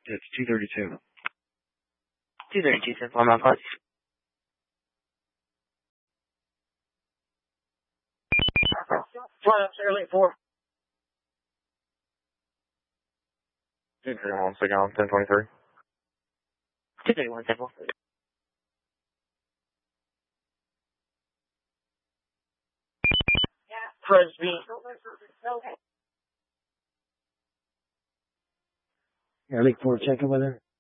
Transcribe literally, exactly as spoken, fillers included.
It's two thirty-two. two thirty-two, ten four, Mount Cloud. Fly up, Sierra Lake four. two thirty-one, Signal, ten twenty-three. two thirty-one, ten four. Presby. Sierra Lake four, check in with her.